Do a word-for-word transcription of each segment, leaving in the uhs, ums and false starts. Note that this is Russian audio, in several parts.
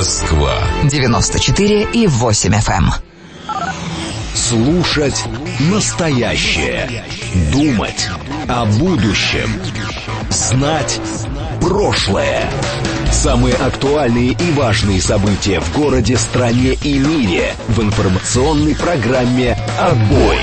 Москва. девяносто четыре и восемь эф эм. Слушать настоящее. Думать о будущем. Знать прошлое. Самые актуальные и важные события в городе, стране и мире в информационной программе «Отбой».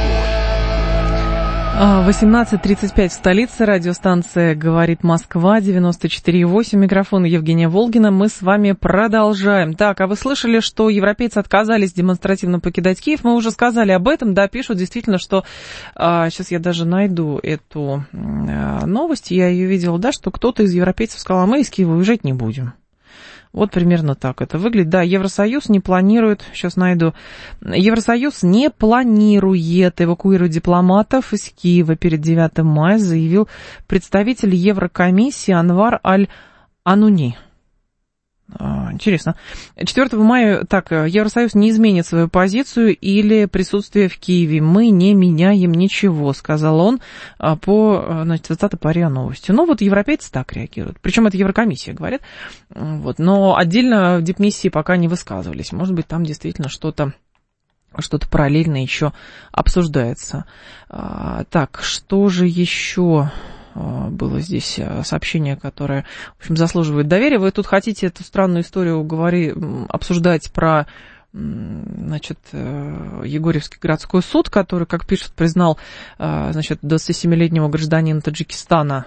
восемнадцать тридцать пять в столице. Радиостанция «Говорит Москва», девяносто четыре и восемь. Микрофон Евгения Волгина. Мы с вами продолжаем. Так, а вы слышали, что европейцы отказались демонстративно покидать Киев? Мы уже сказали об этом. Да, пишут действительно, что... А, сейчас я даже найду эту а, новость. Я ее видела, да, что кто-то из европейцев сказал, а мы из Киева уезжать не будем. Вот примерно так это выглядит. Да, Евросоюз не планирует, сейчас найду, Евросоюз не планирует эвакуировать дипломатов из Киева перед девятым мая, заявил представитель Еврокомиссии Анвар Аль-Ануни. Интересно. четвёртого мая, так, Евросоюз не изменит свою позицию или присутствие в Киеве. Мы не меняем ничего, сказал он по, значит, цитата по РИА Новости. Ну, вот европейцы так реагируют. Причем это Еврокомиссия говорит. Вот. Но отдельно дипмиссии пока не высказывались. Может быть, там действительно что-то что-то параллельно еще обсуждается. Так, что же еще... было здесь сообщение, которое, в общем, заслуживает доверия. Вы тут хотите эту странную историю говори, обсуждать про, значит, Егорьевский городской суд, который, как пишут, признал, значит, двадцатисемилетнего гражданина Таджикистана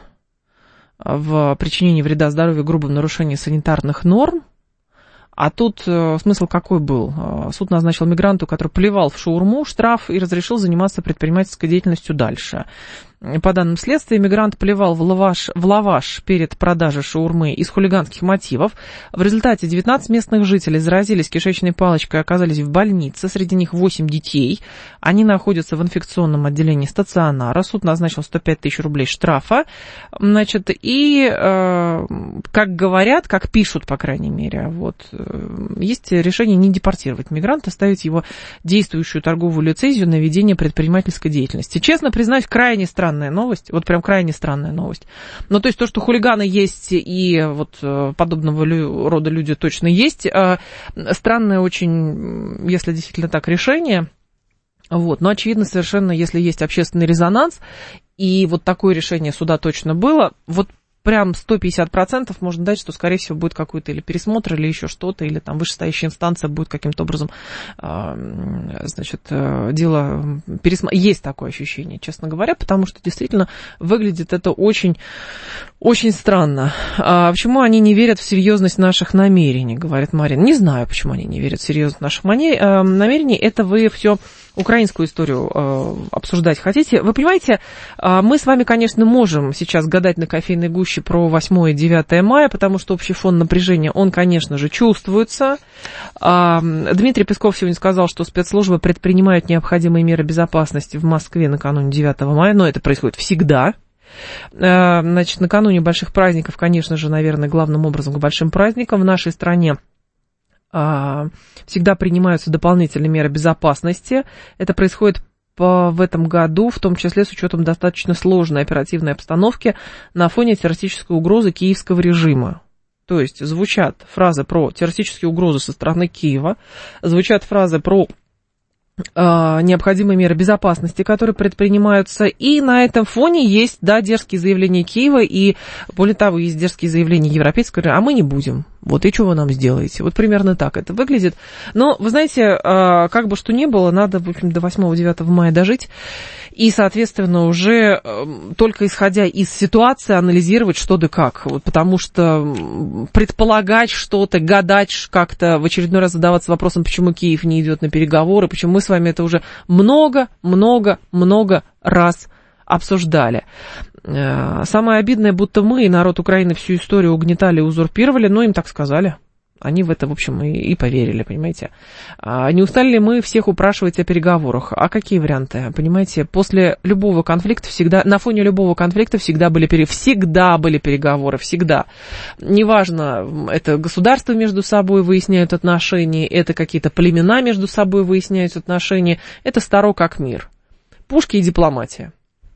в причинении вреда здоровью и грубом нарушении санитарных норм. А тут смысл какой был? Суд назначил мигранту, который плевал в шаурму, штраф и разрешил заниматься предпринимательской деятельностью дальше. По данным следствия, мигрант плевал в лаваш, в лаваш перед продажей шаурмы из хулиганских мотивов. В результате девятнадцать местных жителей заразились кишечной палочкой и оказались в больнице. Среди них восемь детей. Они находятся в инфекционном отделении стационара. Суд назначил сто пять тысяч рублей штрафа. Значит, и, э, как говорят, как пишут, по крайней мере, вот, э, есть решение не депортировать мигранта, ставить его действующую торговую лицензию на ведение предпринимательской деятельности. Честно признаюсь, крайне странно. Странная новость, вот прям крайне странная новость. Ну, то есть то, что хулиганы есть и вот подобного рода люди точно есть, странное очень, если действительно так, решение. Вот. Но очевидно совершенно, если есть общественный резонанс, и вот такое решение суда точно было, вот прям сто пятьдесят процентов можно дать, что, скорее всего, будет какой-то или пересмотр, или еще что-то, или там вышестоящая инстанция будет каким-то образом, значит, дело пересмотреть. Есть такое ощущение, честно говоря, потому что действительно выглядит это очень, очень странно. А почему они не верят в серьезность наших намерений, говорит Марина. Не знаю, почему они не верят в серьезность наших намерений. Это вы все украинскую историю э, обсуждать хотите. Вы понимаете, э, мы с вами, конечно, можем сейчас гадать на кофейной гуще про восьмое и девятое мая, потому что общий фон напряжения, он, конечно же, чувствуется. Э, Дмитрий Песков сегодня сказал, что спецслужбы предпринимают необходимые меры безопасности в Москве накануне девятого мая, но это происходит всегда. Э, значит, накануне больших праздников, конечно же, наверное, главным образом к большим праздникам в нашей стране всегда принимаются дополнительные меры безопасности. Это происходит по, в этом году, в том числе с учетом достаточно сложной оперативной обстановки на фоне террористической угрозы киевского режима. То есть звучат фразы про террористические угрозы со стороны Киева, звучат фразы про необходимые меры безопасности, которые предпринимаются, и на этом фоне есть, да, дерзкие заявления Киева, и более того, есть дерзкие заявления европейского, а мы не будем, вот, и что вы нам сделаете, вот примерно так это выглядит, но, вы знаете, как бы что ни было, надо, в общем, до восьмого-девятого мая дожить, и, соответственно, уже только исходя из ситуации анализировать что да как, вот, потому что предполагать что-то, гадать как-то, в очередной раз задаваться вопросом, почему Киев не идет на переговоры, почему мы с вами это уже много-много-много раз обсуждали. Самое обидное, будто мы и народ Украины всю историю угнетали и узурпировали, но им так сказали. Они в это, в общем, и, и поверили, понимаете. А не устали ли мы всех упрашивать о переговорах? А какие варианты? Понимаете, после любого конфликта всегда, на фоне любого конфликта всегда были, пере, всегда были переговоры, всегда. Неважно, это государства между собой выясняют отношения, это какие-то племена между собой выясняют отношения, это старо как мир. Пушки и дипломатия.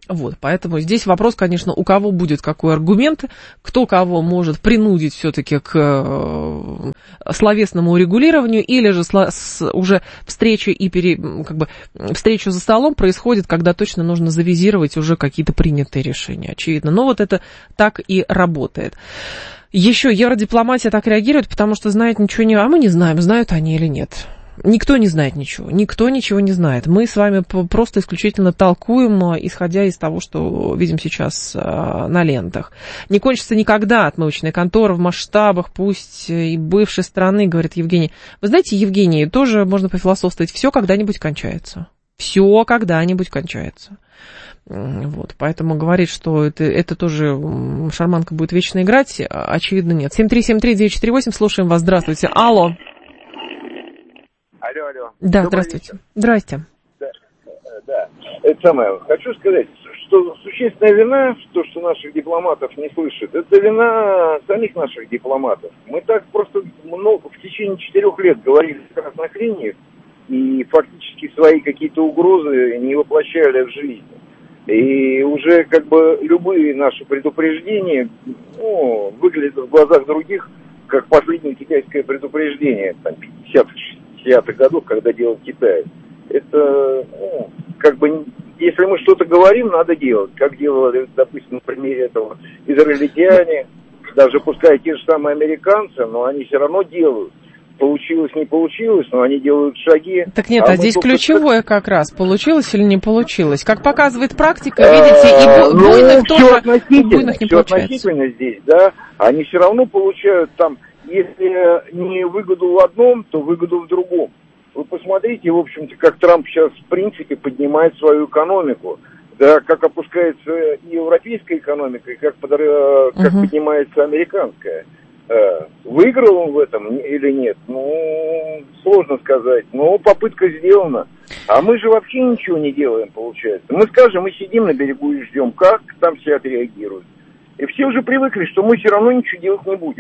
Вот, поэтому здесь вопрос, конечно, у кого будет какой аргумент, кто кого может принудить все-таки к э, словесному урегулированию, или же сло, с, уже встреча и пере, как бы, встреча за столом происходит, когда точно нужно завизировать уже какие-то принятые решения, очевидно. Но вот это так и работает. Еще евродипломатия так реагирует, потому что знает ничего не... А мы не знаем, знают они или нет. Никто не знает ничего, никто ничего не знает. Мы с вами просто исключительно толкуем, исходя из того, что видим сейчас на лентах. Не кончится никогда отмывочная контора в масштабах, пусть и бывшей страны, говорит Евгений. Вы знаете, Евгений, тоже можно пофилософствовать, все когда-нибудь кончается. Все когда-нибудь кончается. Вот, поэтому говорить, что это, это тоже шарманка будет вечно играть, очевидно, нет. семь три семь три девять четыре восемь, слушаем вас, здравствуйте. Алло. Алло, алло. Да, Добрый здравствуйте. Вечер. Здрасте. Да, да. Это самое. Хочу сказать, что существенная вина, то, что наших дипломатов не слышат, это вина самих наших дипломатов. Мы так просто много, в течение четырех лет говорили о красных линиях и фактически свои какие-то угрозы не воплощали в жизнь. И уже как бы любые наши предупреждения, ну, выглядят в глазах других как последнее китайское предупреждение, там, пятидесятых годов, когда делал Китай. Это, ну, как бы, если мы что-то говорим, надо делать. Как делали, допустим, на примере этого израильтяне, даже пускай те же самые американцы, но они все равно делают. Получилось, не получилось, но они делают шаги. Так нет, а, а здесь ключевое как раз, получилось или не получилось. Как показывает практика, видите, и бу- буйных ну, тоже, относительно, буйных не все получается. относительно здесь, да, они все равно получают там, если не выгоду в одном, то выгоду в другом. Вы посмотрите, в общем-то, как Трамп сейчас, в принципе, поднимает свою экономику, да, как опускается и европейская экономика, и как, подр... uh-huh. как поднимается американская. Выиграл он в этом или нет, ну, сложно сказать, но попытка сделана. А мы же вообще ничего не делаем, получается. Мы скажем, мы сидим на берегу и ждем, как там все отреагируют. И все уже привыкли, что мы все равно ничего делать не будем.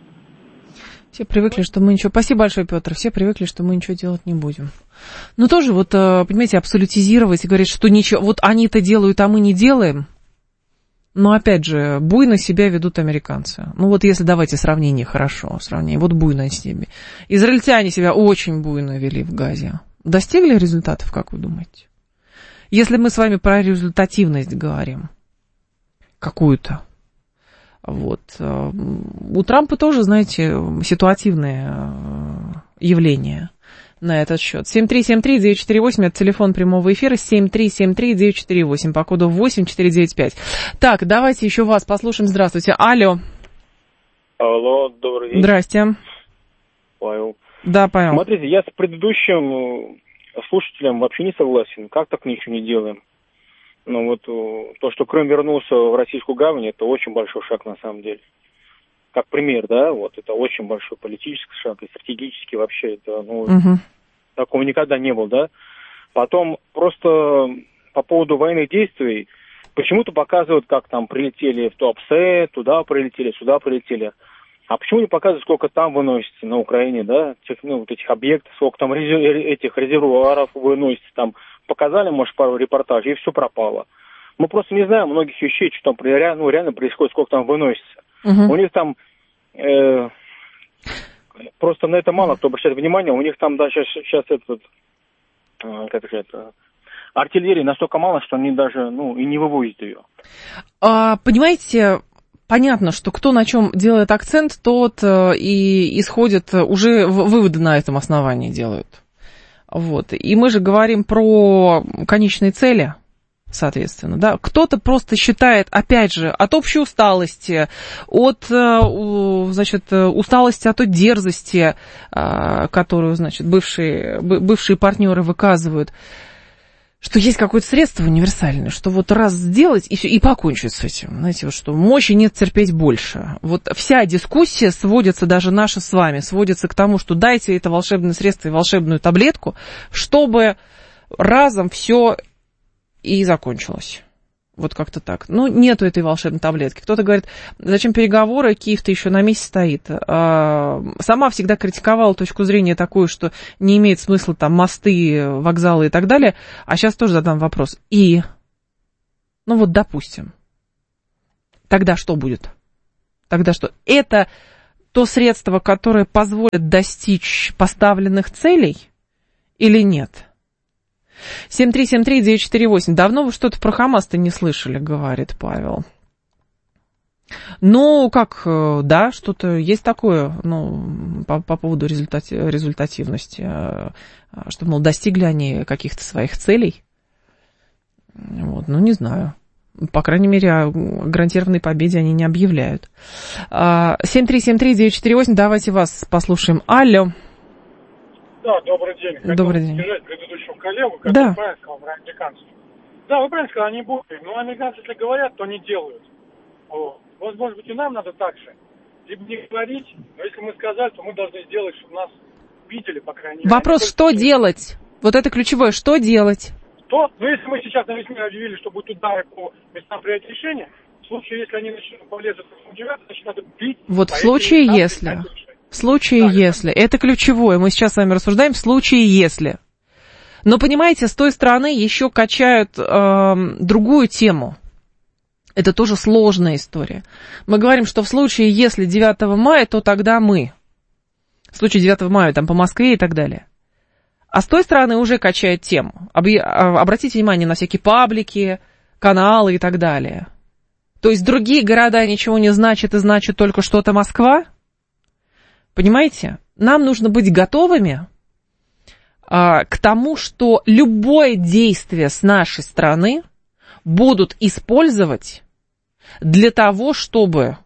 Все привыкли, что мы ничего... Спасибо большое, Петр. Все привыкли, что мы ничего делать не будем. Но тоже вот, понимаете, абсолютизировать и говорить, что ничего... Вот они-то делают, а мы не делаем... Но, опять же, буйно себя ведут американцы. Ну, вот если давайте сравнение хорошо, сравнение, вот буйно с ними. Израильтяне себя очень буйно вели в Газе. Достигли результатов, как вы думаете? Если мы с вами про результативность говорим, какую-то, вот. У Трампа тоже, знаете, ситуативное явление на этот счет. семь три семь три девять четыре восемь, это телефон прямого эфира, семь три семь три девять четыре восемь, по коду восемь четыре девять пять. Так, давайте еще вас послушаем. Здравствуйте. Алло. Алло, добрый день. Здрасте. Павел. Да, Павел. Смотрите, я с предыдущим слушателем вообще не согласен. Как так ничего не делаем? Ну вот то, что Крым вернулся в российскую гавань, это очень большой шаг на самом деле. Как пример, да, вот это очень большой политический шаг и стратегический вообще, это, ну, угу. Такого никогда не было, да. Потом просто по поводу военных действий почему-то показывают, как там прилетели в Туапсе, туда прилетели, сюда прилетели. А почему не показывают, сколько там выносится на Украине, да, тех, ну, вот этих объектов, сколько там резерв, этих резервуаров выносится, там показали, может, пару репортажей, и все пропало. Мы просто не знаем многих вещей, что там реально, ну, реально происходит, сколько там выносится. Uh-huh. У них там, э, просто на это мало кто обращает внимание, у них там даже сейчас, сейчас этот, э, как же это, артиллерии настолько мало, что они даже, ну, и не вывозят ее. А, понимаете, понятно, что кто на чем делает акцент, тот и исходит, уже выводы на этом основании делают. Вот. И мы же говорим про конечные цели, соответственно, да. Кто-то просто считает, опять же, от общей усталости, от, значит, усталости от той дерзости, которую, значит, бывшие, бывшие партнеры выказывают, что есть какое-то средство универсальное, что вот раз сделать и все, и покончить с этим. Знаете, вот что мочи нет терпеть больше. Вот вся дискуссия сводится, даже наша с вами, сводится к тому, что дайте это волшебное средство и волшебную таблетку, чтобы разом все и закончилось. Вот как-то так. Ну, нету этой волшебной таблетки. Кто-то говорит, зачем переговоры, Киев-то еще на месте стоит. А, сама всегда критиковала точку зрения такую, что не имеет смысла там мосты, вокзалы и так далее. А сейчас тоже задам вопрос. И Ну вот, допустим. Тогда что будет? Тогда что? Это то средство, которое позволит достичь поставленных целей или нет? семь три семь три девять четыре восемь. Давно вы что-то про Хамас-то не слышали, говорит Павел. Ну, как, да, что-то есть такое, ну, по, по поводу результати, результативности, что, мол, достигли они каких-то своих целей. Вот, ну, не знаю. По крайней мере, о гарантированной победе они не объявляют. семь три семь три девять четыре восемь, давайте вас послушаем. Алло. Да, добрый день. Хотел добрый день. Сказать предыдущему коллегу, который да. правильно сказал про американцев. Да, вы правильно сказали, они будут. Но американцы, если говорят, то не делают. Вот. Вот, может быть, и нам надо так же. Либо не говорить, но если мы сказали, то мы должны сделать, чтобы нас видели, по крайней мере. Вопрос, что только... делать? Вот это ключевое, что делать? Что? Ну, если мы сейчас на весь мир объявили, что будут удары по местам принятия решения, в случае, если они начнут полезут в девятый, значит, надо бить. Вот в случае, если... В случае, да, если... Это ключевое. Мы сейчас с вами рассуждаем в случае, если... Но, понимаете, с той стороны еще качают э, другую тему. Это тоже сложная история. Мы говорим, что в случае, если девятого мая, то тогда мы. В случае девятого мая, там, по Москве и так далее. А с той стороны уже качает тему. Обратите внимание на всякие паблики, каналы и так далее. То есть другие города ничего не значат, и значит только что-то Москва. Понимаете? Нам нужно быть готовыми а, к тому, что любое действие с нашей стороны будут использовать для того, чтобы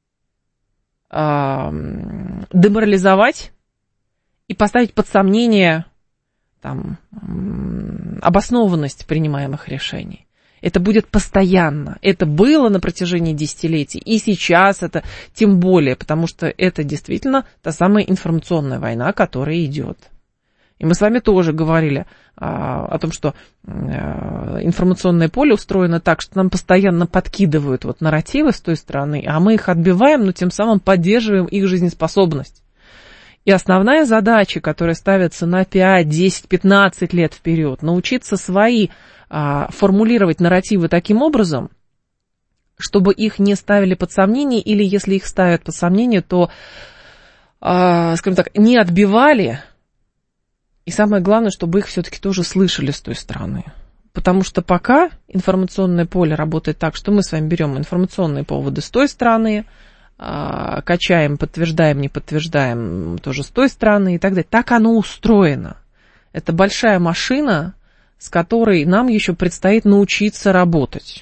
а, деморализовать и поставить под сомнение там, обоснованность принимаемых решений. Это будет постоянно. Это было на протяжении десятилетий. И сейчас это тем более, потому что это действительно та самая информационная война, которая идет. И мы с вами тоже говорили а, о том, что а, информационное поле устроено так, что нам постоянно подкидывают вот нарративы с той стороны, а мы их отбиваем, но тем самым поддерживаем их жизнеспособность. И основная задача, которая ставится на пять, десять, пятнадцать лет вперед, научиться свои а, формулировать нарративы таким образом, чтобы их не ставили под сомнение, или если их ставят под сомнение, то, а, скажем так, не отбивали. И самое главное, чтобы их все-таки тоже слышали с той стороны. Потому что пока информационное поле работает так, что мы с вами берем информационные поводы с той стороны, качаем, подтверждаем, не подтверждаем тоже с той стороны и так далее. Так оно устроено. Это большая машина, с которой нам еще предстоит научиться работать.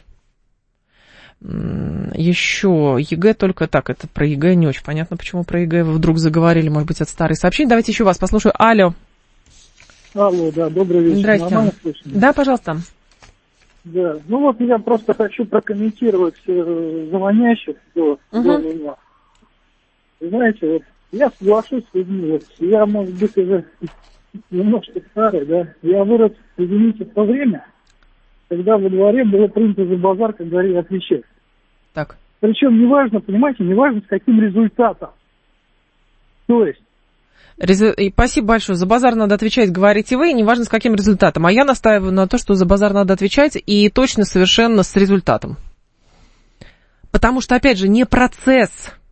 Еще ЕГЭ только так, это про ЕГЭ не очень понятно, почему про ЕГЭ вы вдруг заговорили, может быть, от старых сообщений. Давайте еще вас послушаю. Алло. Алло, да, добрый вечер. Здрасте. Да, пожалуйста. Да, ну вот я просто хочу прокомментировать э, звонящих до, uh-huh. до меня. Знаете, вот я соглашусь с людьми, вот, я, может быть, уже немножко старый, да, я вырос, извините, в то время, когда во дворе было принято за базар, как говорили, отвечать. Так. Причем неважно, понимаете, неважно с каким результатом. То есть, И спасибо большое. За базар надо отвечать, говорите вы, неважно с каким результатом. А я настаиваю на то, что за базар надо отвечать, и точно совершенно с результатом. Потому что, опять же, не процесс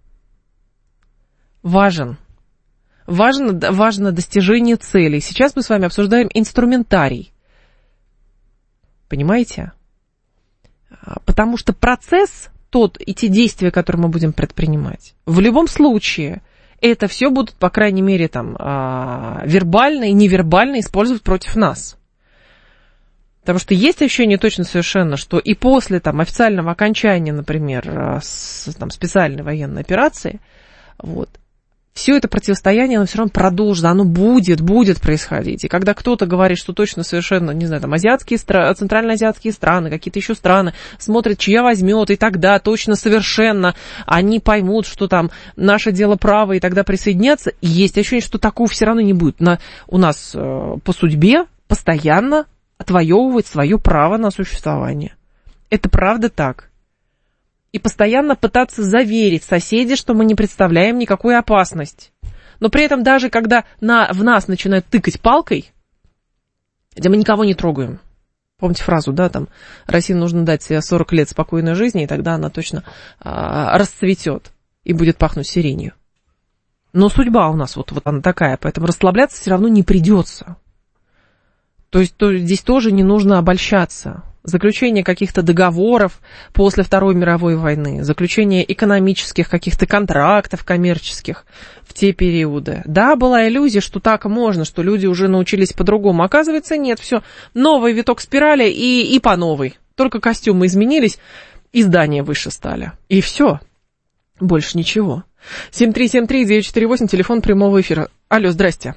важен. Важно, важно достижение целей. Сейчас мы с вами обсуждаем инструментарий. Понимаете? Потому что процесс, тот и те действия, которые мы будем предпринимать, в любом случае... это все будут, по крайней мере, там, вербально и невербально использовать против нас. Потому что есть ощущение точно совершенно, что и после там, официального окончания, например, с, там, специальной военной операции, вот, все это противостояние, оно все равно продолжится, оно будет, будет происходить. И когда кто-то говорит, что точно совершенно, не знаю, там, азиатские страны, центральноазиатские страны, какие-то еще страны, смотрят, чья возьмет, и тогда точно совершенно они поймут, что там наше дело право, и тогда присоединятся. И есть ощущение, что такого все равно не будет. На, у нас э, по судьбе постоянно отвоевывать свое право на существование. Это правда так. И постоянно пытаться заверить соседей, что мы не представляем никакую опасность. Но при этом даже когда на, в нас начинают тыкать палкой, где мы никого не трогаем. Помните фразу, да, там, России нужно дать сорок лет спокойной жизни, и тогда она точно а, расцветет и будет пахнуть сиренью. Но судьба у нас вот, вот она такая, поэтому расслабляться все равно не придется. То есть то, здесь тоже не нужно обольщаться. Заключение каких-то договоров после Второй мировой войны, заключение экономических каких-то контрактов коммерческих в те периоды. Да, была иллюзия, что так можно, что люди уже научились по-другому. Оказывается, нет, все, новый виток спирали и, и по новой. Только костюмы изменились, и здания выше стали. И все, больше ничего. семь три семь три девять четыре восемь, телефон прямого эфира. Алло, здрасте.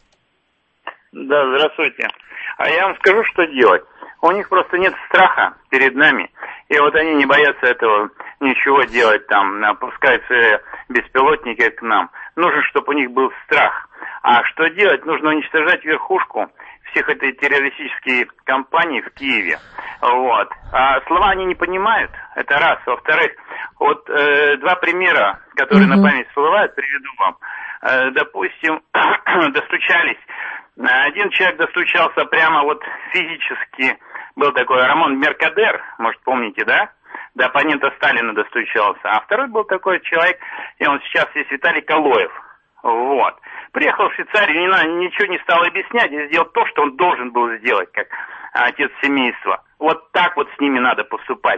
Да, здравствуйте. А я вам скажу, что делать. У них просто нет страха перед нами. И вот они не боятся этого ничего делать, там, пускать свои беспилотники к нам. Нужно, чтобы у них был страх. А что делать? Нужно уничтожать верхушку всех этой террористических компаний в Киеве. Вот. А слова они не понимают, это раз. Во-вторых, вот э, два примера, которые угу. на память всплывают, приведу вам. Э, допустим, достучались. Один человек достучался прямо вот физически. Был такой Рамон Меркадер, может, помните, да? До оппонента Сталина достучался. А второй был такой человек, и он сейчас есть Виталий Калоев. Вот. Приехал в Швейцарию, не, ничего не стал объяснять, и сделал то, что он должен был сделать, как отец семейства. Вот так вот с ними надо поступать.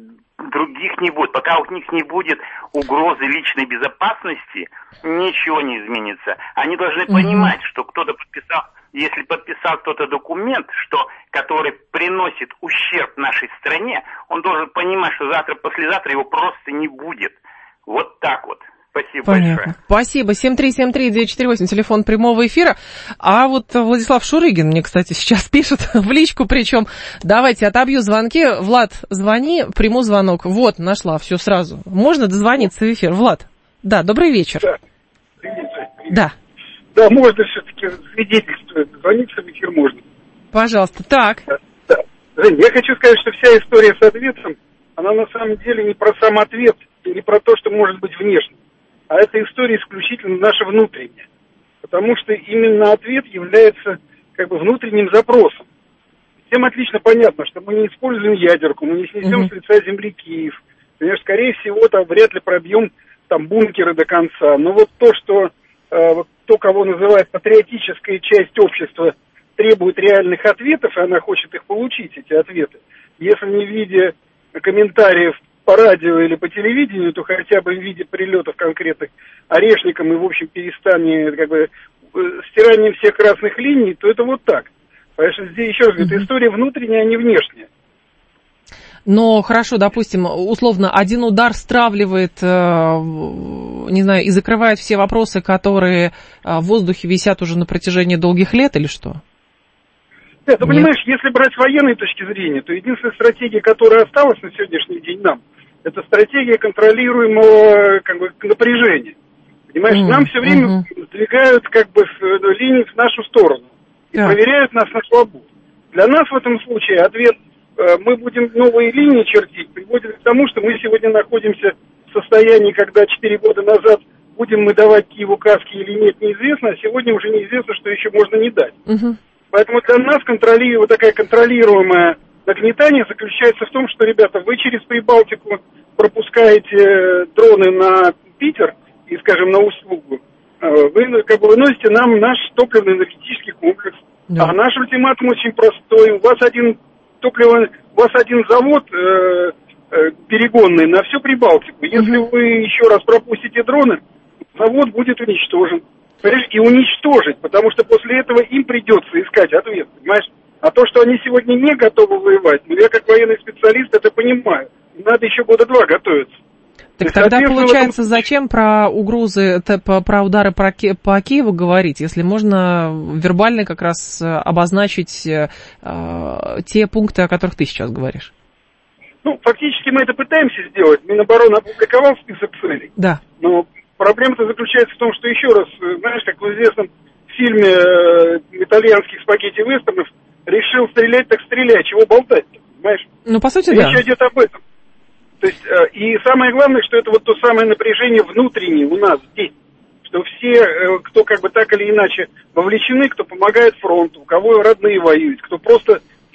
Других не будет. Пока у них не будет угрозы личной безопасности, ничего не изменится. Они должны понимать, что кто-то подписал, если подписал кто-то документ, что, который приносит ущерб нашей стране, он должен понимать, что завтра, послезавтра его просто не будет. Вот так вот. Спасибо Понятно. большое. Спасибо. семь три семь три девять четыре восемь, телефон прямого эфира. А вот Владислав Шурыгин мне, кстати, сейчас пишет в личку, причем давайте отобью звонки. Влад, звони, приму звонок. Вот, нашла, все сразу. Можно дозвониться в эфир. Влад, да, добрый вечер. Да, привет, привет. Да. Да, можно все-таки свидетельствовать. Звониться в эфир можно. Пожалуйста, так. Да, да. Жень, я хочу сказать, что вся история с ответом, она на самом деле не про сам ответ, не про то, что может быть внешне. А эта история исключительно наша внутренняя. Потому что именно ответ является как бы внутренним запросом. Всем отлично понятно, что мы не используем ядерку, мы не снесем mm-hmm. с лица земли Киев. Конечно, скорее всего, там вряд ли пробьем там бункеры до конца. Но вот то, что э, вот то, кого называют патриотическая часть общества, требует реальных ответов, и она хочет их получить, эти ответы, если не в виде комментариев по радио или по телевидению, то хотя бы в виде прилетов конкретных орешником и, в общем, перестанием, как бы, стиранием всех красных линий, то это вот так. Потому что здесь, еще раз говорю, это история внутренняя, а не внешняя. Но хорошо, допустим, условно, один удар стравливает, не знаю, и закрывает все вопросы, которые в воздухе висят уже на протяжении долгих лет, или что? Нет, ты понимаешь, если брать с военной точки зрения, то единственная стратегия, которая осталась на сегодняшний день нам, это стратегия контролируемого как бы, напряжения. Понимаешь, mm-hmm. нам все время mm-hmm. сдвигают как бы линии в нашу сторону и yeah. проверяют нас на свободу. Для нас в этом случае ответ мы будем новые линии чертить, приводит к тому, что мы сегодня находимся в состоянии, когда четыре года назад будем мы давать Киеву каски или нет, неизвестно, а сегодня уже неизвестно, что еще можно не дать. Mm-hmm. Поэтому для нас контроли... вот такая контролируемая нагнетание заключается в том, что, ребята, вы через Прибалтику пропускаете дроны на Питер и, скажем, на услугу, вы как бы выносите нам наш топливно-энергетический комплекс. Да. А наш ультиматум очень простой. У вас один топливо, у вас один завод э, э, перегонный на всю Прибалтику. Если угу. вы еще раз пропустите дроны, завод будет уничтожен. И уничтожить, потому что после этого им придется искать ответ, понимаешь? А то, что они сегодня не готовы воевать, ну я как военный специалист это понимаю. Надо еще года два готовиться. Так есть, тогда получается, этом... зачем про угрозы, про удары по, Ки- по Киеву говорить, если можно вербально как раз обозначить э, те пункты, о которых ты сейчас говоришь? Ну, фактически мы это пытаемся сделать. Минобороны опубликовал список целей. Да. Но проблема-то заключается в том, что еще раз, знаешь, как в известном фильме э, итальянских спагетти-вестернов, решил стрелять, так стреляй, чего болтать-то, понимаешь? Ну, по сути, Речь да. идет об этом. То есть, э, и самое главное, что это вот то самое напряжение внутреннее у нас здесь, что все, э, кто как бы так или иначе вовлечены, кто помогает фронту, у кого родные воюют, кто просто в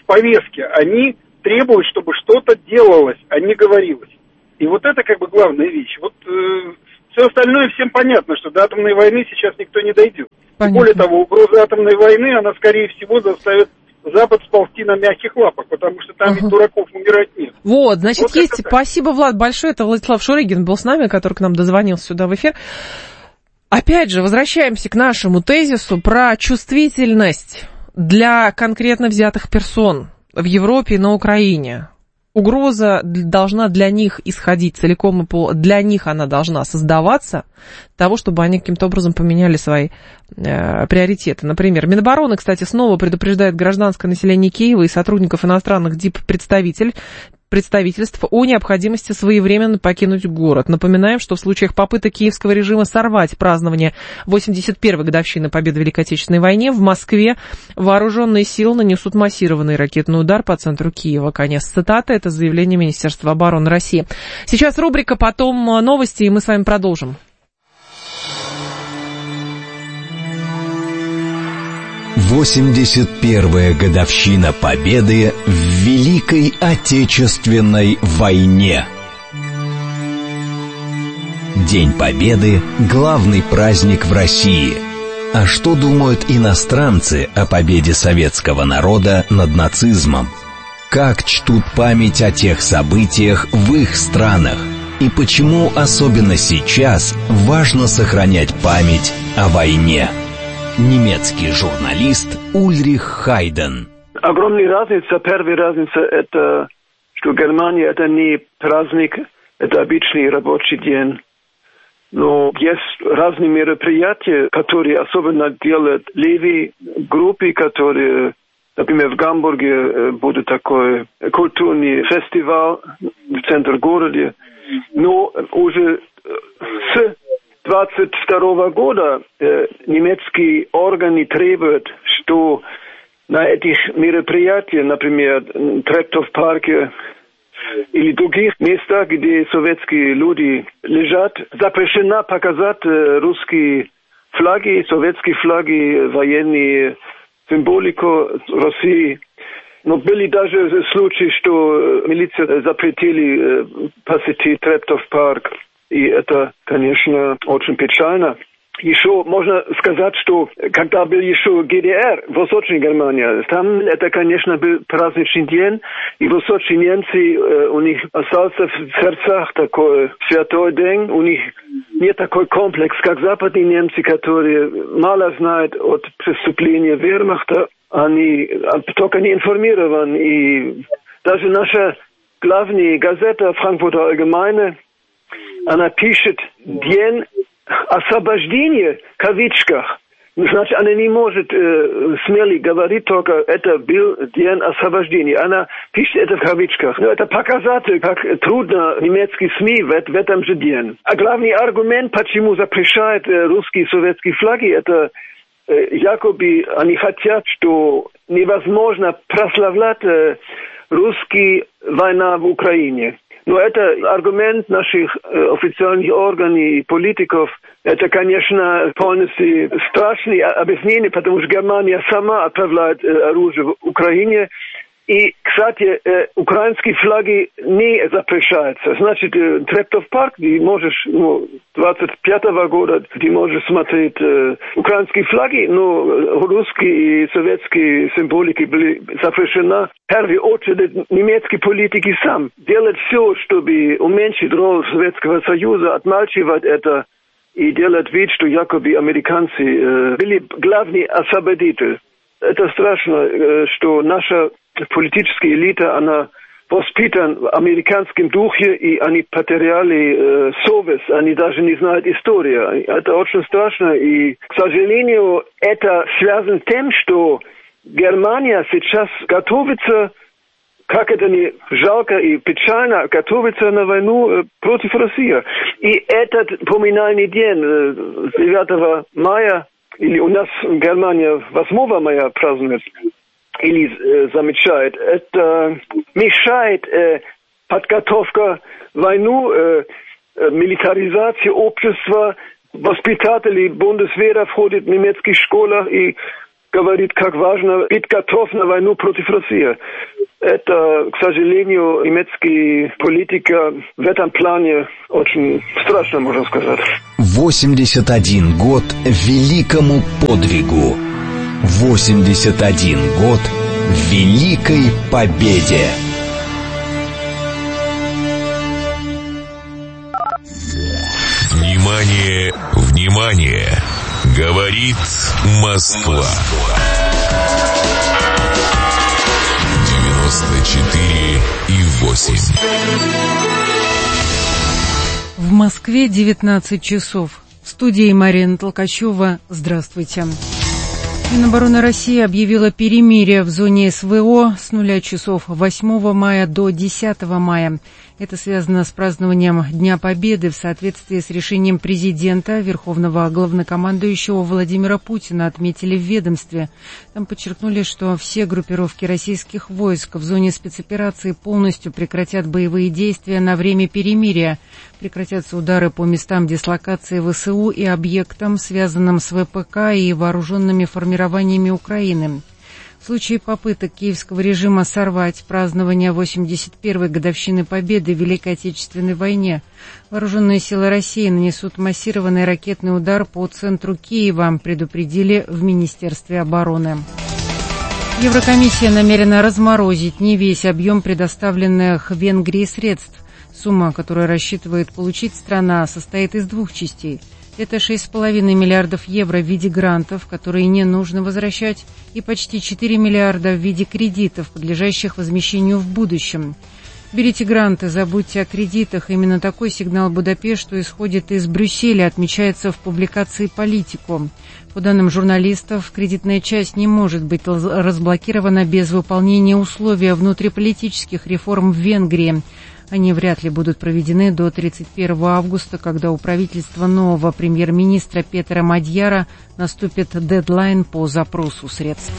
повестке. Они требуют, чтобы что-то делалось, а не говорилось. И вот это как бы главная вещь. Вот э, все остальное всем понятно, что до атомной войны сейчас никто не дойдет. Понятно. Более того, угроза атомной войны, она, скорее всего, заставит Запад сползти на мягких лапах, потому что там uh-huh. ведь дураков умирать нет. Вот, значит, вот есть... Спасибо, Влад, большое. Это Владислав Шурыгин был с нами, который к нам дозвонился сюда в эфир. Опять же, возвращаемся к нашему тезису про чувствительность для конкретно взятых персон в Европе и на Украине. Угроза должна для них исходить целиком и по... Для них она должна создаваться, того, чтобы они каким-то образом поменяли свои э, приоритеты. Например, Минобороны, кстати, снова предупреждает гражданское население Киева и сотрудников иностранных диппредставитель, представительств о необходимости своевременно покинуть город. Напоминаем, что в случаях попыток киевского режима сорвать празднование восемьдесят первой годовщины победы в Великой Отечественной войне в Москве вооруженные силы нанесут массированный ракетный удар по центру Киева. Конец цитаты. Это заявление Министерства обороны России. Сейчас рубрика, потом новости, и мы с вами продолжим. восемьдесят первая годовщина Победы в Великой Отечественной войне. День Победы – главный праздник в России. А что думают иностранцы о победе советского народа над нацизмом? Как чтут память о тех событиях в их странах? И почему особенно сейчас важно сохранять память о войне? Немецкий журналист Ульрих Хайден. Огромная разница. Первая разница – это, что Германия – это не праздник, это обычный рабочий день. Но есть разные мероприятия, которые особенно делают левые группы, которые, например, в Гамбурге будет такой культурный фестиваль в центре города. Но уже с двадцать второго года э, немецкие органы требуют, что на этих мероприятиях, например, Трептов-парке или других местах, где советские люди лежат, запрещено показать э, русские флаги, советские флаги, военные символику России. Но были даже случаи, что милиция запретили э, посетить Трептов-парк. И это, конечно, очень печально. Еще можно сказать, что когда был еще ГДР, Восточная Германия, там это, конечно, был праздничный день, и восточные немцы, у них остался в сердцах такой святой день, у них нет такой комплекс, как западные немцы, которые мало знают от преступления вермахта, они только не информированы, и даже наша главная газета «Frankfurter Allgemeine», она пишет «День освобождения» в кавычках. Значит, она не может э, смело говорить только «это был день освобождения». Она пишет это в кавычках. Но это показатель, как трудно немецкие СМИ в, в этом же день. А главный аргумент, почему запрещают э, русские и советские флаги, это э, якобы они хотят, что невозможно прославлять э, русские война в Украине. Но это аргумент наших э, официальных органов и политиков. Это, конечно, полностью страшное объяснение, потому что Германия сама отправляет э, оружие в Украине. И, кстати, э, украинские флаги не запрещаются. Значит, э, Трептов-парк, ты можешь, ну, двадцать пятого года, ты можешь смотреть э, украинские флаги, но русские и советские символики были запрещены. В первую очередь, немецкие политики сам делают все, чтобы уменьшить роль Советского Союза, отмалчивать это и делать вид, что якобы американцы э, были главные освободители. Это страшно, э, что наша политическая элита, она воспитана в американском духе, и они потеряли э, совесть, они даже не знают историю. Это очень страшно, и, к сожалению, это связано с тем, что Германия сейчас готовится, как это не жалко и печально, готовится на войну э, против России. И этот поминальный день, э, девятого мая, или у нас в Германии восьмого мая празднуют, или э, замечает, это мешает э, подготовка войну, э, э, милитаризация общества, воспитатели Бундесвера входят в немецкие школы, и говорит, как важно быть готов на войну против России. Это, к сожалению, немецкий политика в этом плане очень страшно, можно сказать. восемьдесят один год великому подвигу. восемьдесят один год великой победе. Внимание, внимание! Говорит Москва. девяносто четыре и восемь. В Москве девятнадцать часов. В студии Марина Толкачева. Здравствуйте. Минобороны России объявила перемирие в зоне СВО с нуля часов восьмого мая до десятого мая. Это связано с празднованием Дня Победы в соответствии с решением президента, верховного главнокомандующего Владимира Путина, отметили в ведомстве. Там подчеркнули, что все группировки российских войск в зоне спецоперации полностью прекратят боевые действия на время перемирия. Прекратятся удары по местам дислокации ВСУ и объектам, связанным с ВПК и вооруженными формированиями Украины. В случае попыток киевского режима сорвать празднование восемьдесят первой годовщины Победы в Великой Отечественной войне, вооруженные силы России нанесут массированный ракетный удар по центру Киева, предупредили в Министерстве обороны. Еврокомиссия намерена разморозить не весь объем предоставленных Венгрии средств. Сумма, которую рассчитывает получить страна, состоит из двух частей. Это шесть с половиной миллиардов евро в виде грантов, которые не нужно возвращать, и почти четыре миллиарда в виде кредитов, подлежащих возмещению в будущем. Берите гранты, забудьте о кредитах. Именно такой сигнал Будапешту исходит из Брюсселя, отмечается в публикации «Политико». По данным журналистов, кредитная часть не может быть разблокирована без выполнения условий внутриполитических реформ в Венгрии. Они вряд ли будут проведены до тридцать первого августа, когда у правительства нового премьер-министра Петера Мадьяра наступит дедлайн по запросу средств.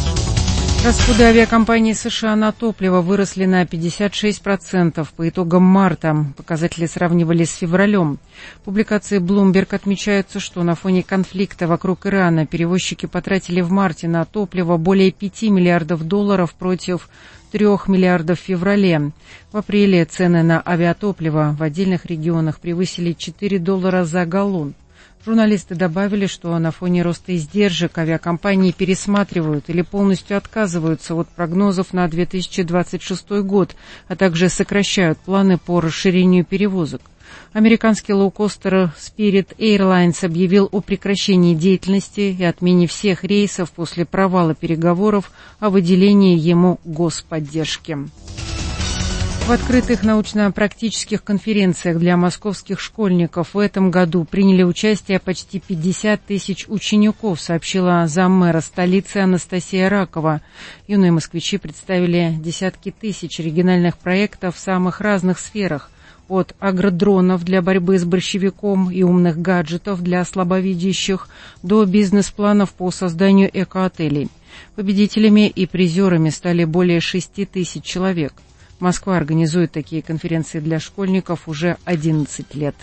Расходы авиакомпании США на топливо выросли на пятьдесят шесть процентов по итогам марта. Показатели сравнивали с февралем. В публикации Bloomberg отмечается, что на фоне конфликта вокруг Ирана перевозчики потратили в марте на топливо более пяти миллиардов долларов против трех миллиардов в феврале. В апреле цены на авиатопливо в отдельных регионах превысили четыре доллара за галлон. Журналисты добавили, что на фоне роста издержек авиакомпании пересматривают или полностью отказываются от прогнозов на две тысячи двадцать шестой год, а также сокращают планы по расширению перевозок. Американский лоукостер Spirit Airlines объявил о прекращении деятельности и отмене всех рейсов после провала переговоров о выделении ему господдержки. В открытых научно-практических конференциях для московских школьников в этом году приняли участие почти пятьдесят тысяч учеников, сообщила заммэра столицы Анастасия Ракова. Юные москвичи представили десятки тысяч оригинальных проектов в самых разных сферах. От агродронов для борьбы с борщевиком и умных гаджетов для слабовидящих до бизнес-планов по созданию эко-отелей. Победителями и призерами стали более шести тысяч человек. Москва организует такие конференции для школьников уже одиннадцать лет.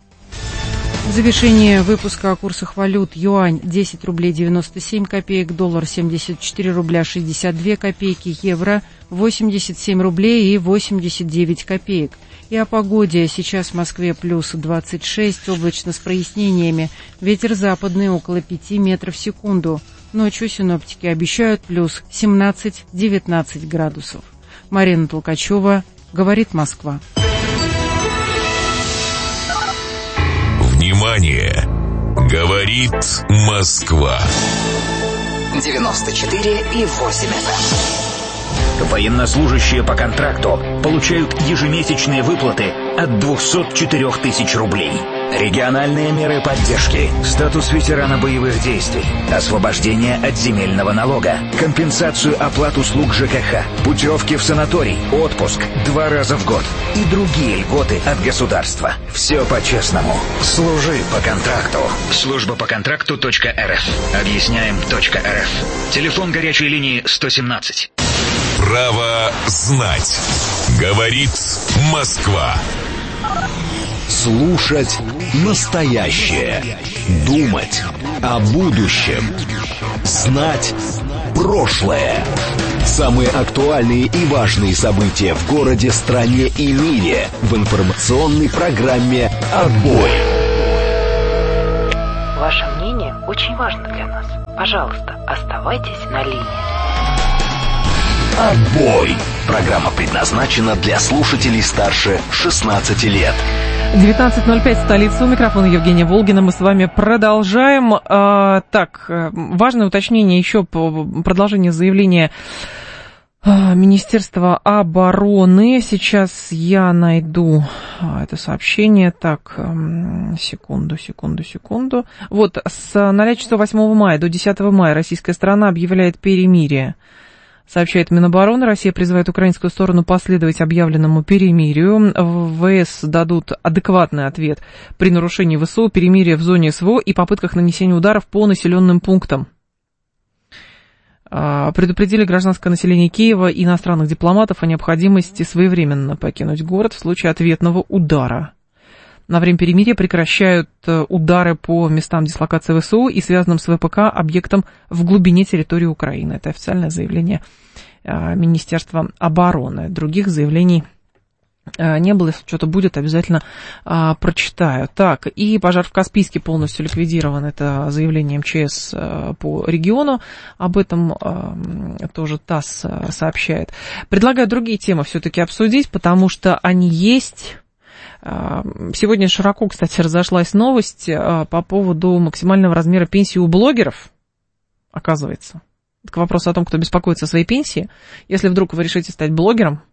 В завершении выпуска о курсах валют: юань десять рублей девяносто семь копеек, доллар семьдесят четыре рубля шестьдесят две копейки, евро восемьдесят семь рублей и восемьдесят девять копеек. И о погоде. Сейчас в Москве плюс двадцать шесть, облачно с прояснениями. Ветер западный около пяти метров в секунду. Ночью синоптики обещают плюс семнадцать-девятнадцать градусов. Марина Толкачева, говорит Москва. Внимание! Говорит Москва. девяносто четыре и восемь эф эм. Военнослужащие по контракту получают ежемесячные выплаты от двухсот четырёх тысяч рублей. Региональные меры поддержки, статус ветерана боевых действий, освобождение от земельного налога, компенсацию оплат услуг ЖКХ, путевки в санаторий, отпуск два раза в год и другие льготы от государства. Все по-честному. Служи по контракту. Служба по контракту точка эр эф. Объясняем точка эр эф. Телефон горячей линии сто семнадцать. Право знать. Говорит Москва. Слушать настоящее. Думать о будущем. Знать прошлое. Самые актуальные и важные события в городе, стране и мире в информационной программе «Отбой». Ваше мнение очень важно для нас. Пожалуйста, оставайтесь на линии. «Отбой». Программа предназначена для слушателей старше шестнадцати лет. девятнадцать ноль пять, столица, у микрофона Евгения Волгина. Мы с вами продолжаем. А, так, важное уточнение еще по продолжению заявления Министерства обороны. Сейчас я найду это сообщение. Так, секунду, секунду, секунду. Вот, с ноля часов восьмого мая до десятого мая российская сторона объявляет перемирие. Сообщает Минобороны, Россия призывает украинскую сторону последовать объявленному перемирию. В ВС дадут адекватный ответ при нарушении ВСУ, перемирия в зоне СВО и попытках нанесения ударов по населенным пунктам. Предупредили гражданское население Киева и иностранных дипломатов о необходимости своевременно покинуть город в случае ответного удара. На время перемирия прекращают удары по местам дислокации ВСУ и связанным с ВПК объектам в глубине территории Украины. Это официальное заявление Министерства обороны. Других заявлений не было. Если что-то будет, обязательно а, прочитаю. Так, и пожар в Каспийске полностью ликвидирован. Это заявление МЧС а, по региону. Об этом а, тоже ТАСС а, сообщает. Предлагаю другие темы все-таки обсудить, потому что они есть. Сегодня широко, кстати, разошлась новость по поводу максимального размера пенсии у блогеров, оказывается. Это к вопросу о том, кто беспокоится о своей пенсии. Если вдруг вы решите стать блогером,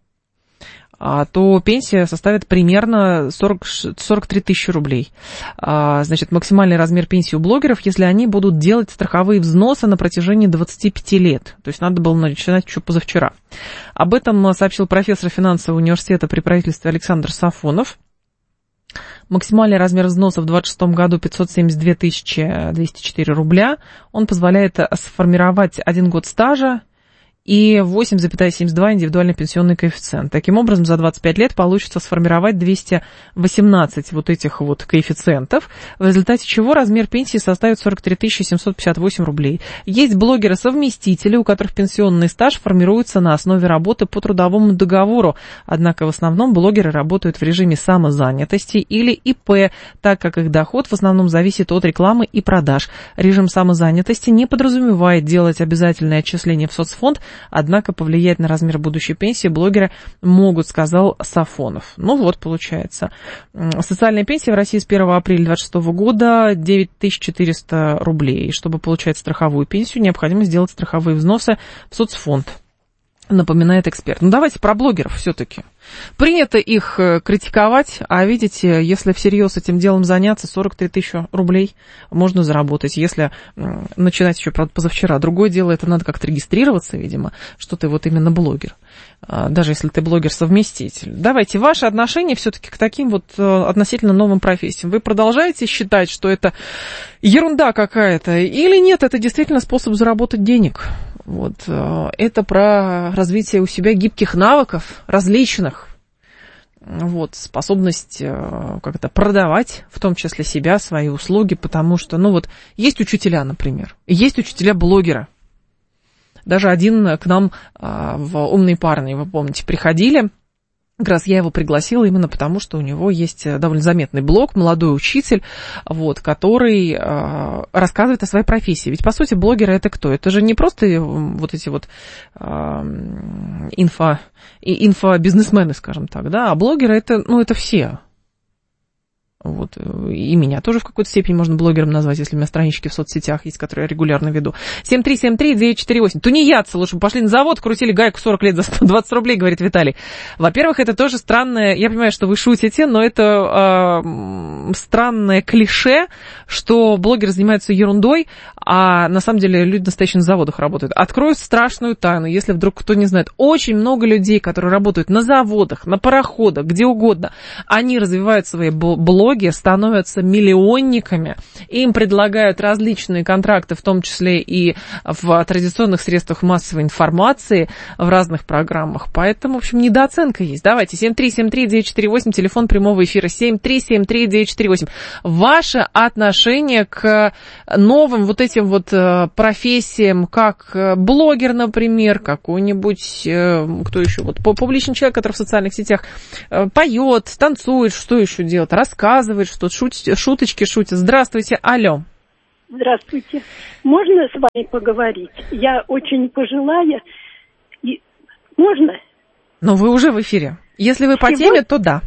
то пенсия составит примерно сорок, сорок три тысячи рублей. Значит, максимальный размер пенсии у блогеров, если они будут делать страховые взносы на протяжении двадцати пяти лет. То есть надо было начинать еще позавчера. Об этом сообщил профессор финансового университета при правительстве Александр Сафонов. Максимальный размер взноса в двадцать шестом году пятьсот семьдесят две тысячи двести четыре рубля. Он позволяет сформировать один год стажа и восемь целых семьдесят два индивидуальный пенсионный коэффициент. Таким образом, за двадцать пять лет получится сформировать двести восемнадцать вот этих вот коэффициентов, в результате чего размер пенсии составит сорок три тысячи семьсот пятьдесят восемь рублей. Есть блогеры-совместители, у которых пенсионный стаж формируется на основе работы по трудовому договору, однако в основном блогеры работают в режиме самозанятости или ИП, так как их доход в основном зависит от рекламы и продаж. Режим самозанятости не подразумевает делать обязательные отчисления в соцфонд, однако повлиять на размер будущей пенсии блогеры могут, сказал Сафонов. Ну вот, получается. Социальная пенсия в России с первого апреля двадцать шестого года девять тысяч четыреста рублей. Чтобы получать страховую пенсию, необходимо сделать страховые взносы в соцфонд, напоминает эксперт. Ну давайте про блогеров все-таки. Принято их критиковать, а видите, если всерьез этим делом заняться, сорок три тысячи рублей можно заработать, если начинать еще, правда, позавчера. Другое дело, это надо как-то регистрироваться, видимо, что ты вот именно блогер, даже если ты блогер-совместитель. Давайте, ваши отношения все-таки к таким вот относительно новым профессиям. Вы продолжаете считать, что это ерунда какая-то, или нет, это действительно способ заработать денег? Вот, это про развитие у себя гибких навыков различных. Вот, способность как-то продавать, в том числе себя, свои услуги, потому что, ну вот, есть учителя, например, есть учителя-блогеры. Даже один к нам в «Умные парни», вы помните, приходили. Как раз я его пригласила именно потому, что у него есть довольно заметный блог, молодой учитель, вот, который э, рассказывает о своей профессии. Ведь, по сути, блогеры — это кто? Это же не просто вот эти вот э, инфо, инфобизнесмены, скажем так, да, а блогеры — это, ну, это все. Вот, и меня тоже в какой-то степени можно блогером назвать, если у меня странички в соцсетях есть, которые я регулярно веду. семь три семь три девять четыре восемь. Тунеядцы лучше бы пошли на завод, крутили гайку сорок лет за сто двадцать рублей, говорит Виталий. Во-первых, это тоже странное, я понимаю, что вы шутите, но это э, странное клише, что блогеры занимаются ерундой, а на самом деле люди настоящие на заводах работают. Открою страшную тайну, если вдруг кто не знает. Очень много людей, которые работают на заводах, на пароходах, где угодно, они развивают свои блоги, становятся миллионниками, им предлагают различные контракты, в том числе и в традиционных средствах массовой информации, в разных программах. Поэтому, в общем, недооценка есть. Давайте, семь три семь три девять четыре восемь, телефон прямого эфира, семь три семь три девять четыре восемь. Ваше отношение к новым вот этим этим вот профессиям, как блогер, например, какой-нибудь, кто еще, вот публичный человек, который в социальных сетях поет, танцует, что еще делает, рассказывает, что шутит, шуточки шутит. Здравствуйте, алло. Здравствуйте. Можно с вами поговорить? Я очень пожилая. И... Можно? Но вы уже в эфире. Если вы по Сегодня... теме, то да.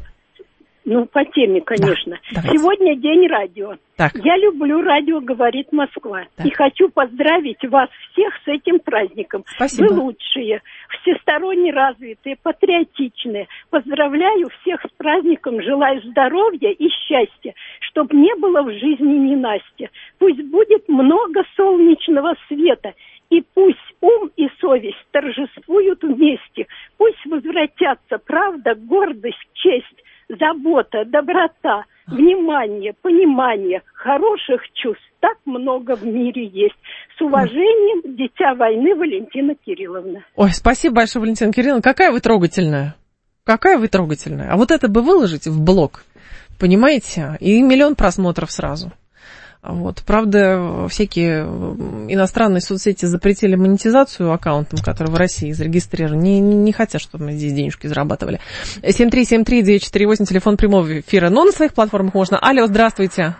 Ну, по теме, конечно. Да, сегодня день радио. Так. Я люблю радио «Говорит Москва». Так. И хочу поздравить вас всех с этим праздником. Спасибо. Вы лучшие, всесторонне развитые, патриотичные. Поздравляю всех с праздником, желаю здоровья и счастья, чтобы не было в жизни ненастья. Пусть будет много солнечного света. И пусть ум и совесть торжествуют вместе. Пусть возвратятся правда, гордость, честь, забота, доброта, внимание, понимание, хороших чувств. Так много в мире есть. С уважением, дитя войны, Валентина Кирилловна. Ой, спасибо большое, Валентина Кирилловна. Какая вы трогательная. Какая вы трогательная. А вот это бы выложить в блог, понимаете? И миллион просмотров сразу. Вот. Правда, всякие иностранные соцсети запретили монетизацию аккаунтам, которые в России зарегистрированы. Не, не, не хотят, чтобы мы здесь денежки зарабатывали. семь три семь три девять четыре восемь, телефон прямого эфира. Но на своих платформах можно. Алло, здравствуйте.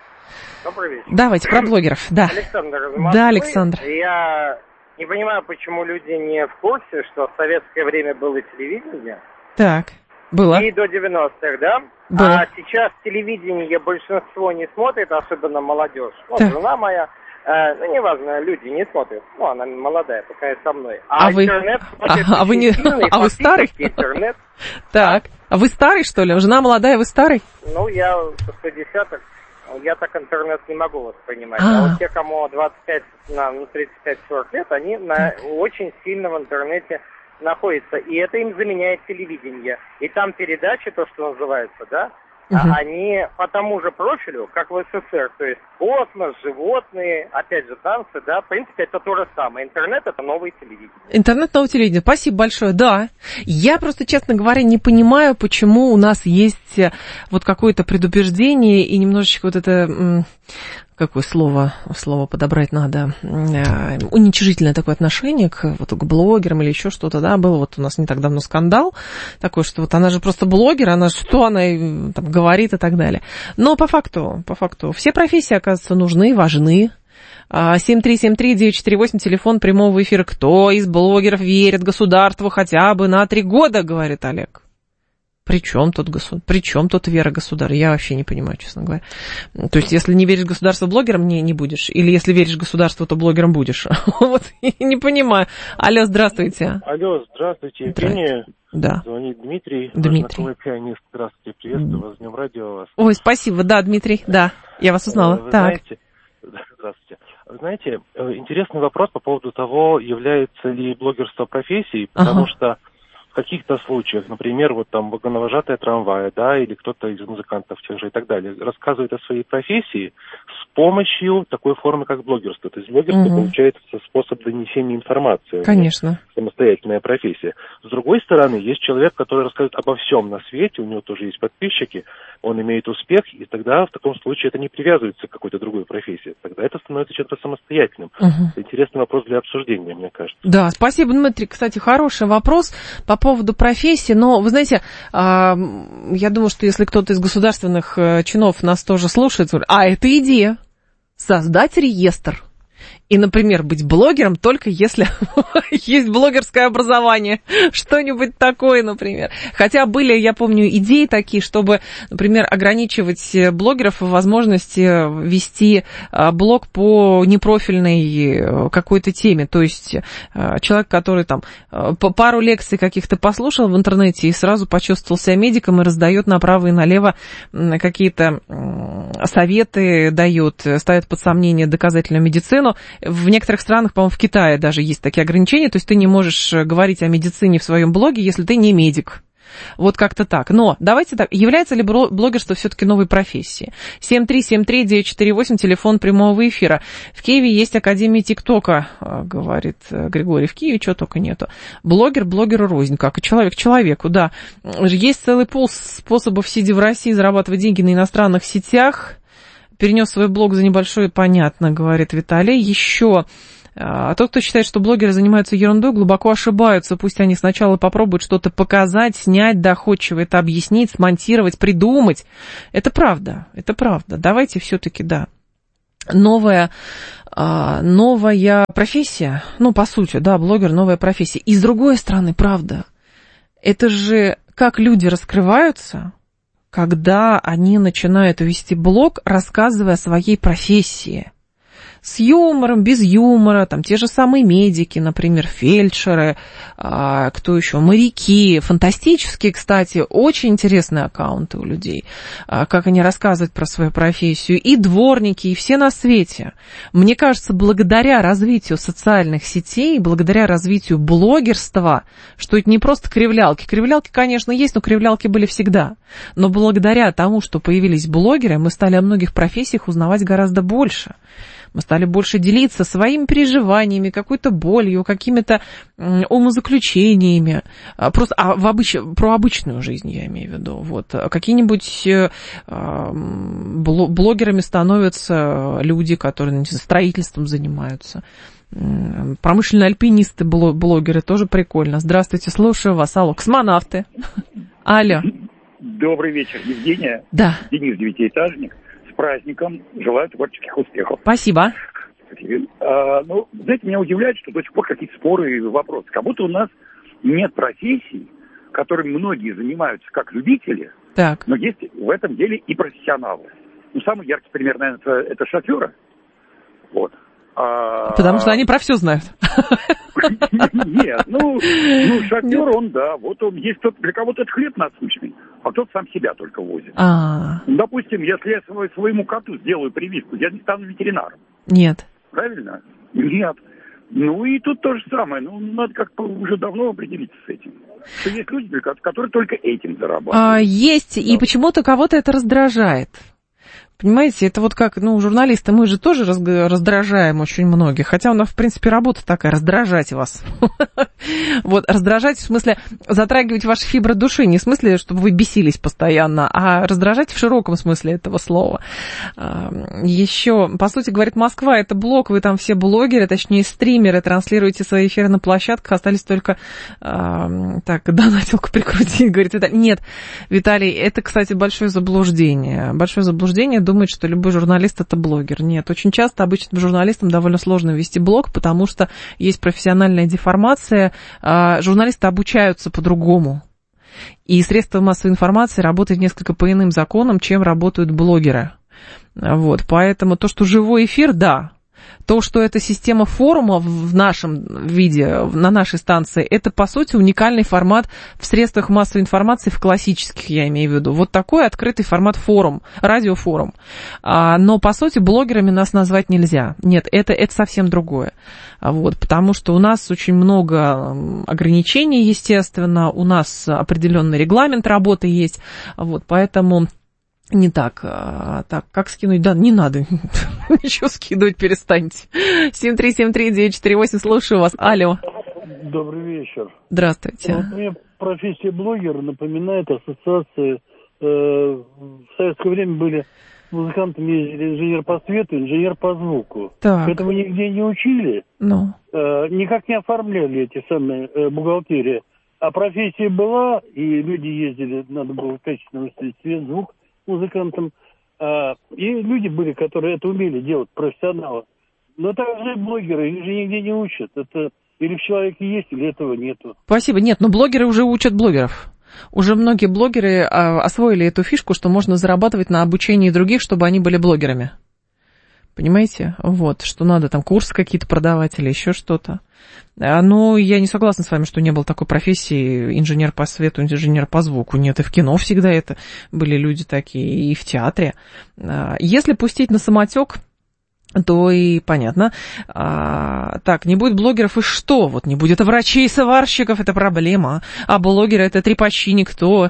Добрый вечер. Давайте, про блогеров. Да. Александр из Москвы. Да, Александр. Я не понимаю, почему люди не в курсе, что в советское время было телевидение. Так, было. И до девяностых, да? Было. А сейчас телевидение большинство не смотрит, особенно молодежь. Вот так. Жена моя, э, ну, неважно, люди не смотрят. Ну, она молодая, такая со мной. А, а интернет вы... смотрит а, а вы не... сильный, а вы старый? Интернет. Так, а вы старый, что ли? Жена молодая, вы старый? Ну, я шестидесятых, я так интернет не могу воспринимать. А, а вот те, кому двадцать пять, ну, тридцать пять сорок лет, они на, очень сильно в интернете находится, и это им заменяет телевидение. И там передачи, то, что называется, да, угу. они по тому же профилю, как в СССР, то есть космос, животные, опять же танцы, да, в принципе, это то же самое. Интернет — это новое телевидение. Интернет — новое телевидение. Спасибо большое, да. Я просто, честно говоря, не понимаю, почему у нас есть вот какое-то предубеждение и немножечко вот это... Какое слово, слово подобрать надо, уничижительное такое отношение к, вот, к блогерам или еще что-то, да, был вот у нас не так давно скандал такой, что вот она же просто блогер, она же что она там говорит и так далее. Но по факту, по факту, все профессии, оказывается, нужны, важны. семь три семь три девять четыре восемь, телефон прямого эфира. Кто из блогеров верит государству хотя бы на три года, говорит Олег. При чем тут государство? При чем тут вера государя? Я вообще не понимаю, честно говоря. То есть, если не веришь государству, блогером не, не будешь? Или если веришь государству, то блогером будешь? Вот, не понимаю. Алло, здравствуйте. Алло, здравствуйте, Евгения. Да. Звонит Дмитрий. Дмитрий. Знакомый пианист. Здравствуйте, приветствую вас, с днем радио вас. Ой, спасибо, да, Дмитрий, да, я вас узнала. Вы так. знаете, здравствуйте. Вы знаете, интересный вопрос по поводу того, является ли блогерство профессией, потому ага. что в каких-то случаях, например, вот там вагоновожатая трамвая, да, или кто-то из музыкантов тех же и так далее, рассказывает о своей профессии с помощью такой формы, как блогерство. То есть блогерство, угу. получается, способ донесения информации. Конечно. Самостоятельная профессия. С другой стороны, есть человек, который рассказывает обо всем на свете, у него тоже есть подписчики, он имеет успех, и тогда в таком случае это не привязывается к какой-то другой профессии. Тогда это становится чем-то самостоятельным. Угу. Это интересный вопрос для обсуждения, мне кажется. Да, спасибо, Дмитрий. Кстати, хороший вопрос по поводу профессии, но, вы знаете, я думаю, что если кто-то из государственных чинов нас тоже слушает, а это идея, создать реестр. И, например, быть блогером только если есть блогерское образование. Что-нибудь такое, например. Хотя были, я помню, идеи такие, чтобы, например, ограничивать блогеров в возможности вести блог по непрофильной какой-то теме. То есть человек, который там пару лекций каких-то послушал в интернете и сразу почувствовал себя медиком и раздает направо и налево какие-то советы, дает, ставит под сомнение доказательную медицину. В некоторых странах, по-моему, в Китае даже есть такие ограничения, то есть ты не можешь говорить о медицине в своем блоге, если ты не медик. Вот как-то так. Но давайте так, является ли блогерство все-таки новой профессией? семь три семь три девять четыре восемь, телефон прямого эфира. В Киеве есть Академия ТикТока, говорит Григорий. В Киеве чего только нету. Блогер блогеру рознь, как и человек человеку, да. Есть целый пул способов, сидя в России, зарабатывать деньги на иностранных сетях. перенес свой блог за небольшой, понятно, говорит Виталий. Еще а тот, кто считает, что блогеры занимаются ерундой, глубоко ошибаются. Пусть они сначала попробуют что-то показать, снять доходчиво, это объяснить, смонтировать, придумать. Это правда, это правда. Давайте все-таки, да. Новая, новая профессия, ну, по сути, да, блогер, новая профессия. И с другой стороны, правда, это же как люди раскрываются, когда они начинают вести блог, рассказывая о своей профессии. С юмором, без юмора, там те же самые медики, например, фельдшеры, а, кто еще, моряки, фантастические, кстати, очень интересные аккаунты у людей, а, как они рассказывают про свою профессию, и дворники, и все на свете. Мне кажется, благодаря развитию социальных сетей, благодаря развитию блогерства, что это не просто кривлялки, кривлялки, конечно, есть, но кривлялки были всегда, но благодаря тому, что появились блогеры, мы стали о многих профессиях узнавать гораздо больше. Мы стали больше делиться своими переживаниями, какой-то болью, какими-то умозаключениями. Просто а в обыч... про обычную жизнь я имею в виду. Вот. Какие-нибудь э, блогерами становятся люди, которые строительством занимаются. Промышленные альпинисты, блогеры, тоже прикольно. Здравствуйте, слушаю вас. Алло, космонавты. Алло. Добрый вечер, Евгения. Да. Денис, девятиэтажник. С праздником. Желаю творческих успехов. Спасибо. А, ну, знаете, меня удивляет, что до сих пор какие-то споры и вопросы. Как будто у нас нет профессий, которыми многие занимаются как любители, так. но есть в этом деле и профессионалы. Ну, самый яркий пример, наверное, это, это шоферы. Вот. А... Потому что они про все знают. Нет, ну, ну шофер, он, да, вот он, есть тот, для кого-то это хлеб насущный, а тот сам себя только возит. А. Допустим, если я свой, своему коту сделаю прививку, я не стану ветеринаром. Нет. Правильно? Нет. Ну и тут то же самое, ну, надо как-то уже давно определиться с этим. Что есть люди, которые только этим зарабатывают. А, есть, и почему-то кого-то это раздражает. Понимаете, это вот как, ну, журналисты, мы же тоже раздражаем очень многих, хотя у нас, в принципе, работа такая, раздражать вас. Вот, раздражать, в смысле, затрагивать ваши фибры души, не в смысле, чтобы вы бесились постоянно, а раздражать в широком смысле этого слова. Еще, по сути, говорит, Москва, это блог, вы там все блогеры, точнее, стримеры, транслируете свои эфиры на площадках, остались только, так, донатилку прикрутить, говорит Виталий. Нет, Виталий, это, кстати, большое заблуждение, большое заблуждение, думает, что любой журналист это блогер. Нет, очень часто обычным журналистам довольно сложно вести блог, потому что есть профессиональная деформация, журналисты обучаются по-другому. И средства массовой информации работают несколько по иным законам, чем работают блогеры. Вот, поэтому то, что живой эфир, да. То, что это система форума в нашем виде, на нашей станции, это, по сути, уникальный формат в средствах массовой информации, в классических, я имею в виду. Вот такой открытый формат форум, радиофорум. А, но, по сути, блогерами нас назвать нельзя. Нет, это, это совсем другое. Вот, потому что у нас очень много ограничений, естественно, у нас определенный регламент работы есть. Вот, поэтому... Не так. А, так, как скинуть? Да, не надо. Ничего скидывать перестаньте. семь три семь три девять четыре восемь, слушаю вас. Алло. Добрый вечер. Здравствуйте. Вот мне профессия блогера напоминает ассоциации. Э, в советское время были музыкантами, ездили инженер по свету, инженер по звуку. Так. Этого нигде не учили. Ну. Э, никак не оформляли эти самые э, бухгалтерии. А профессия была, и люди ездили, надо было качественно выставить свет, звук музыкантам, а, и люди были, которые это умели делать, профессионалы. Но также блогеры, их же нигде не учат. Это или в человеке есть, или этого нету. Спасибо. Нет, но блогеры уже учат блогеров. Уже многие блогеры а, освоили эту фишку, что можно зарабатывать на обучении других, чтобы они были блогерами. Понимаете? Вот, что надо там курсы какие-то продавать или еще что-то. Но я не согласна с вами, что не было такой профессии инженер по свету, инженер по звуку. Нет, и в кино всегда это были люди такие, и в театре. Если пустить на самотек, то и понятно. А, так, не будет блогеров и что? Вот не будет врачей и сварщиков, это проблема. А блогеры это трепачи, никто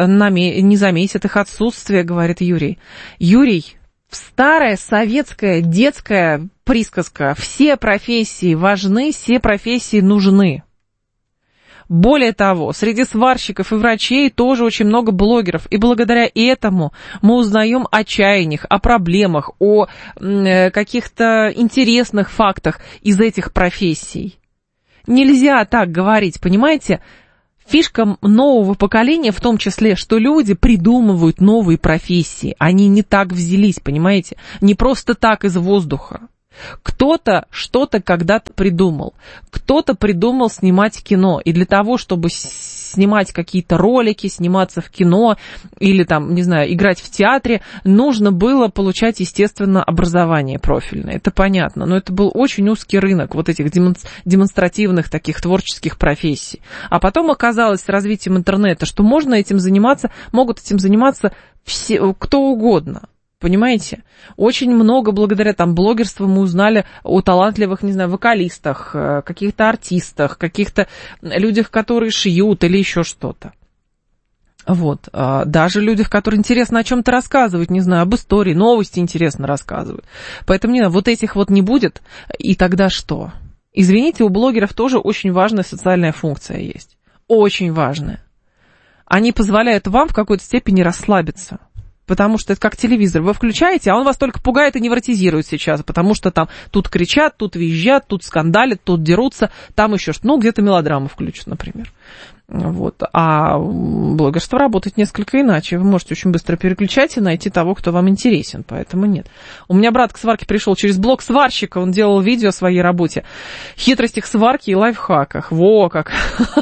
не заметит их отсутствие, говорит Юрий. Юрий, старая советская детская присказка. Все профессии важны, все профессии нужны. Более того, среди сварщиков и врачей тоже очень много блогеров, и благодаря этому мы узнаем о чаяниях, о проблемах, о каких-то интересных фактах из этих профессий. Нельзя так говорить, понимаете? Фишка нового поколения в том числе, что люди придумывают новые профессии. Они не так взялись, понимаете? Не просто так из воздуха. Кто-то что-то когда-то придумал. Кто-то придумал снимать кино. И для того, чтобы снимать какие-то ролики, сниматься в кино или там, не знаю, играть в театре, нужно было получать, естественно, образование профильное. Это понятно. Но это был очень узкий рынок вот этих демонстративных таких творческих профессий. А потом оказалось с развитием интернета, что можно этим заниматься, могут этим заниматься все, кто угодно. Понимаете? Очень много благодаря там блогерству мы узнали о талантливых, не знаю, вокалистах, каких-то артистах, каких-то людях, которые шьют или еще что-то. Вот. Даже людях, которые интересно о чем-то рассказывают, не знаю, об истории, новости интересно рассказывают. Поэтому, не знаю, вот этих вот не будет, и тогда что? Извините, у блогеров тоже очень важная социальная функция есть. Очень важная. Они позволяют вам в какой-то степени расслабиться. Потому что это как телевизор. Вы включаете, а он вас только пугает и невротизирует сейчас. Потому что там тут кричат, тут визжат, тут скандалят, тут дерутся. Там еще что-то. Ну, где-то мелодраму включат, например. Вот. А блогерство работает несколько иначе. Вы можете очень быстро переключать и найти того, кто вам интересен. Поэтому нет. У меня брат к сварке пришел через блог сварщика. Он делал видео о своей работе. Хитростях сварки и лайфхаках. Во как!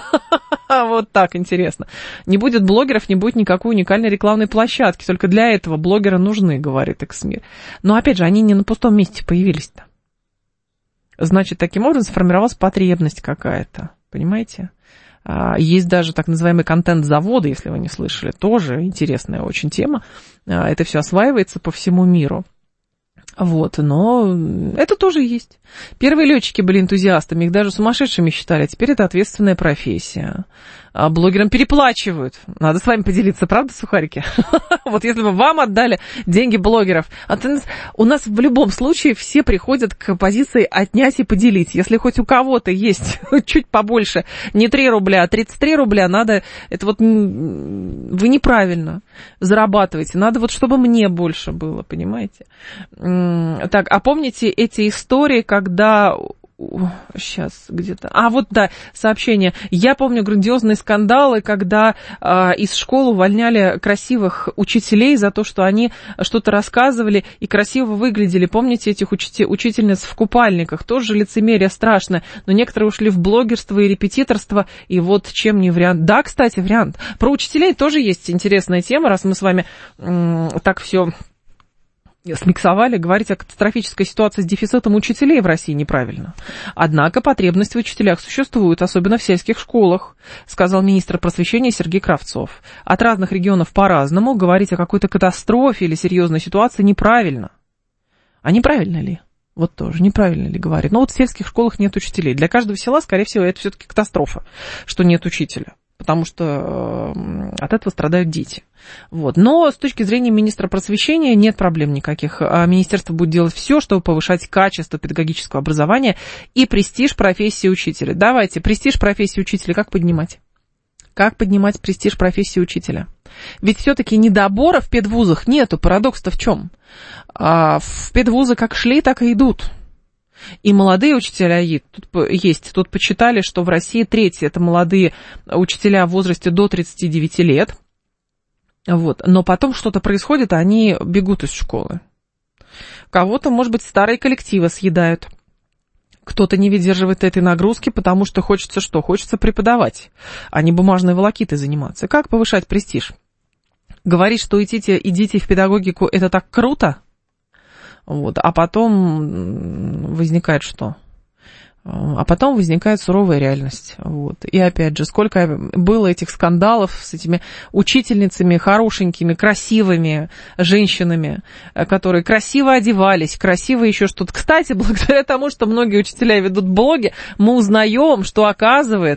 Вот так интересно. Не будет блогеров, не будет никакой уникальной рекламной площадки. Только для этого блогеры нужны, говорит Эксмир. Но, опять же, они не на пустом месте появились-то. Значит, таким образом сформировалась потребность какая-то. Понимаете? Есть даже так называемый контент-заводы, если вы не слышали. Тоже интересная очень тема. Это все осваивается по всему миру. Вот, но это тоже есть. Первые летчики были энтузиастами, их даже сумасшедшими считали, а теперь это ответственная профессия. А блогерам переплачивают. Надо с вами поделиться, правда, сухарики? Вот если бы вам отдали деньги блогеров. У нас в любом случае все приходят к позиции отнять и поделить. Если хоть у кого-то есть чуть побольше, не три рубля, а тридцать три рубля, надо, это вот вы неправильно зарабатываете. Надо вот, чтобы мне больше было, понимаете? Так, а помните эти истории, когда... Сейчас где-то... А, вот, да, сообщение. Я помню грандиозные скандалы, когда э, из школ увольняли красивых учителей за то, что они что-то рассказывали и красиво выглядели. Помните этих учите- учительниц в купальниках? Тоже лицемерие страшное. Но некоторые ушли в блогерство и репетиторство, и вот чем не вариант. Да, кстати, вариант. Про учителей тоже есть интересная тема, раз мы с вами м- так все... смиксовали, говорить о катастрофической ситуации с дефицитом учителей в России неправильно. Однако потребность в учителях существует, особенно в сельских школах, сказал министр просвещения Сергей Кравцов. От разных регионов по-разному, говорить о какой-то катастрофе или серьезной ситуации неправильно. А неправильно ли? Вот тоже, неправильно ли говорит. Но вот в сельских школах нет учителей. Для каждого села, скорее всего, это все-таки катастрофа, что нет учителя. Потому что от этого страдают дети. Вот. Но с точки зрения министра просвещения нет проблем никаких. Министерство будет делать все, чтобы повышать качество педагогического образования и престиж профессии учителя. Давайте, престиж профессии учителя как поднимать? Как поднимать престиж профессии учителя? Ведь все-таки недобора в педвузах нету. Парадокс-то в чем? В педвузы как шли, так и идут. И молодые учителя есть. Тут почитали, что в России треть это молодые учителя в возрасте до тридцати девяти лет. Вот. Но потом что-то происходит, а они бегут из школы. Кого-то, может быть, старые коллективы съедают. Кто-то не выдерживает этой нагрузки, потому что хочется что? Хочется преподавать, а не бумажной волокитой заниматься. Как повышать престиж? Говорить, что идите, идите в педагогику, это так круто? Вот. А потом возникает что? А потом возникает суровая реальность. Вот. И опять же, сколько было этих скандалов с этими учительницами хорошенькими, красивыми женщинами, которые красиво одевались, красиво еще что-то. Кстати, благодаря тому, что многие учителя ведут блоги, мы узнаем, что оказывается,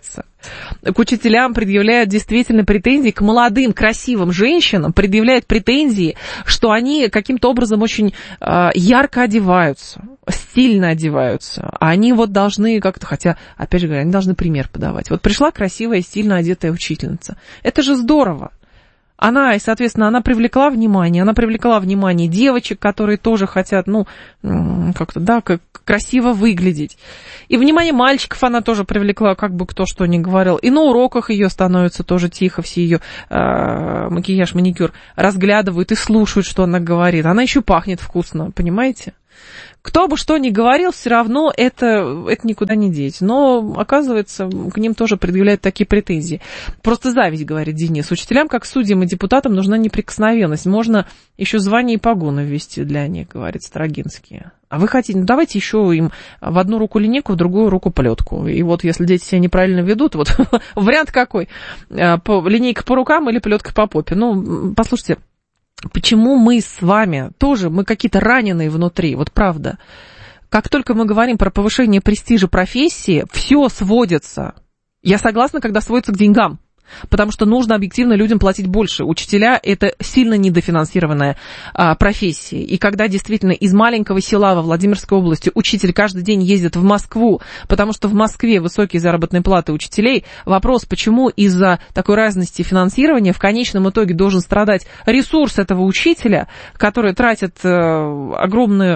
к учителям предъявляют действительно претензии, к молодым, красивым женщинам предъявляют претензии, что они каким-то образом очень э, ярко одеваются, стильно одеваются. А они вот должны как-то, хотя, опять же говоря, они должны пример подавать. Вот пришла красивая, стильно одетая учительница. Это же здорово. Она, и, соответственно, она привлекла внимание, она привлекла внимание девочек, которые тоже хотят, ну, как-то, да, как красиво выглядеть. И внимание мальчиков она тоже привлекла, как бы кто что ни говорил. И на уроках ее становится тоже тихо, все ее э, макияж, маникюр разглядывают и слушают, что она говорит. Она еще пахнет вкусно, понимаете? Кто бы что ни говорил, все равно это, это никуда не деть. Но, оказывается, к ним тоже предъявляют такие претензии. Просто зависть, говорит Денис. Учителям, как судьям и депутатам, нужна неприкосновенность. Можно еще звание и погоны ввести для них, говорит Строгинский. А вы хотите, ну давайте еще им в одну руку линейку, в другую руку плетку. И вот если дети себя неправильно ведут, вот вариант какой? Линейка по рукам или плетка по попе? Ну, послушайте. Почему мы с вами тоже, мы какие-то раненые внутри, вот правда. Как только мы говорим про повышение престижа профессии, все сводится. Я согласна, когда сводится к деньгам. Потому что нужно объективно людям платить больше. Учителя – это сильно недофинансированная а, профессия. И когда действительно из маленького села во Владимирской области учитель каждый день ездит в Москву, потому что в Москве высокие заработные платы учителей, вопрос, почему из-за такой разности финансирования в конечном итоге должен страдать ресурс этого учителя, который тратит э, огромную,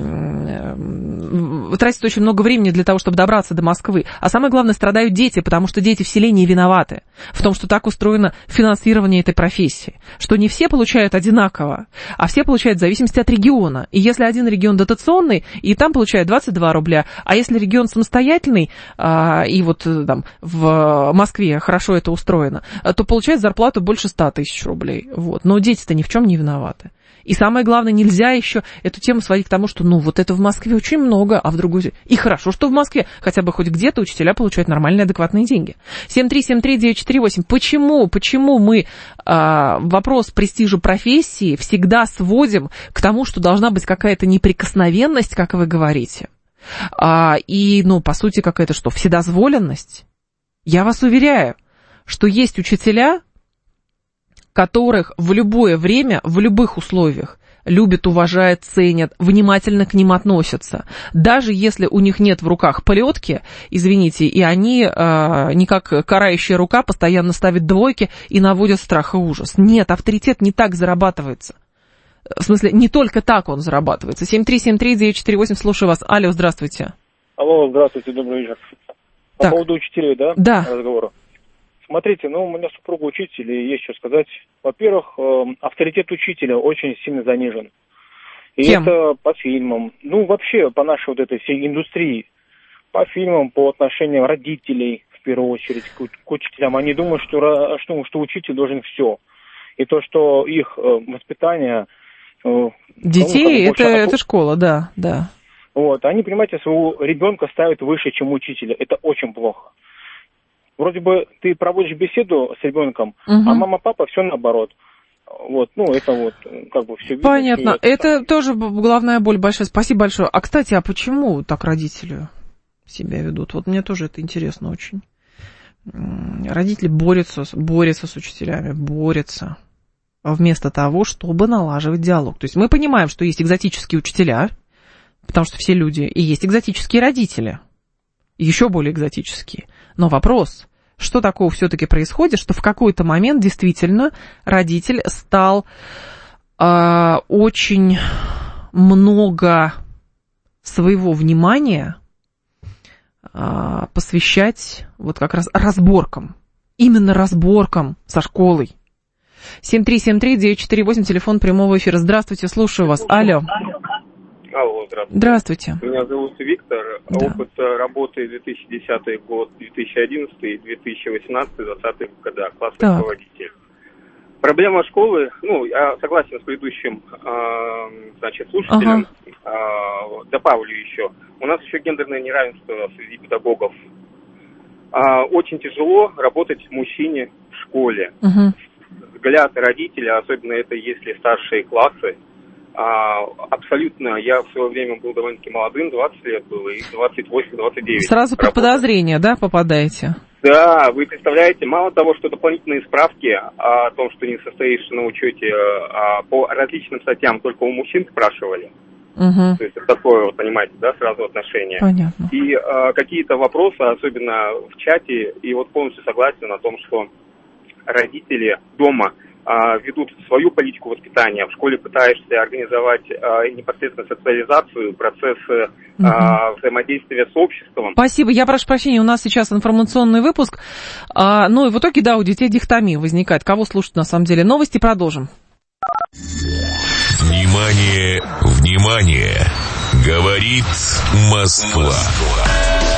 э, тратит очень много времени для того, чтобы добраться до Москвы. А самое главное, страдают дети, потому что дети в селе не виноваты в том, что так устроено финансирование этой профессии, что не все получают одинаково, а все получают в зависимости от региона. И если один регион дотационный, и там получают двадцать два рубля, а если регион самостоятельный, и вот там в Москве хорошо это устроено, то получает зарплату больше ста тысяч рублей. Вот. Но дети-то ни в чем не виноваты. И самое главное, нельзя еще эту тему сводить к тому, что ну вот это в Москве очень много, а в другой... И хорошо, что в Москве хотя бы хоть где-то учителя получают нормальные, адекватные деньги. семь три семь три девять четыре восемь. Почему, почему мы а, вопрос престижа профессии всегда сводим к тому, что должна быть какая-то неприкосновенность, как вы говорите, а, и, ну, по сути, какая-то что, вседозволенность? Я вас уверяю, что есть учителя, которых в любое время, в любых условиях любят, уважают, ценят, внимательно к ним относятся. Даже если у них нет в руках плетки, извините, и они э, не как карающая рука постоянно ставят двойки и наводят страх и ужас. Нет, авторитет не так зарабатывается. В смысле, не только так он зарабатывается. семь три семь три девять четыре восемь, слушаю вас. Алло, здравствуйте. Алло, здравствуйте, добрый вечер. По так. поводу учителей, да? Да. Разговора. Смотрите, ну, у меня супруга учитель, и есть что сказать. Во-первых, э, авторитет учителя очень сильно занижен. И Кем? это по фильмам, ну, вообще по нашей вот этой всей индустрии, по фильмам, по отношению родителей, в первую очередь, к, к учителям. Они думают, что, что, что учитель должен все. И то, что их э, воспитание... Э, Детей, ну, это, больше... это школа, да, да. Вот, они, понимаете, своего ребенка ставят выше, чем учителя. Это очень плохо. Вроде бы ты проводишь беседу с ребенком, угу. а мама, папа все наоборот. Вот, ну, это вот, как бы все видно. Понятно. Это, это тоже головная боль большая. Спасибо большое. А, кстати, а почему так родители себя ведут? Вот мне тоже это интересно очень. Родители борются, борются с учителями, борются, вместо того, чтобы налаживать диалог. То есть мы понимаем, что есть экзотические учителя, потому что все люди, и есть экзотические родители, еще более экзотические. Но вопрос, что такого все-таки происходит, что в какой-то момент действительно родитель стал э, очень много своего внимания э, посвящать вот как раз разборкам, именно разборкам со школой. семь три семь три девять четыре восемь, телефон прямого эфира. Здравствуйте, слушаю вас. Алло. Алло, здравствуйте. Здравствуйте. Меня зовут Виктор. Да. Опыт работы две тысячи десятый год, две тысячи одиннадцатый, две тысячи восемнадцатый, двадцатый года. Классный так. руководитель. Проблема школы, ну, я согласен с предыдущим, э, значит, слушателем. Ага. Э, добавлю еще. У нас еще гендерное неравенство среди педагогов. Э, очень тяжело работать мужчине в школе. Угу. Взгляд родителя, особенно это если старшие классы, А, абсолютно, я в свое время был довольно-таки молодым, двадцать лет было, и двадцать восемь - двадцать девять. Сразу под подозрение, да, попадаете? Да, вы представляете, мало того, что дополнительные справки о том, что не состоишь на учете по различным статьям, только у мужчин спрашивали. Угу. То есть это такое, вот, понимаете, да, сразу отношение. Понятно. И э, какие-то вопросы, особенно в чате, и вот полностью согласен о том, что родители дома э, ведут свою политику воспитания, в школе пытаешься организовать э, непосредственно социализацию, процессы э, угу. взаимодействия с обществом. Спасибо, я прошу прощения, у нас сейчас информационный выпуск, а, ну и в итоге, да, у детей дихотомия возникает. Кого слушать на самом деле? Новости продолжим. Внимание, внимание! Говорит Москва.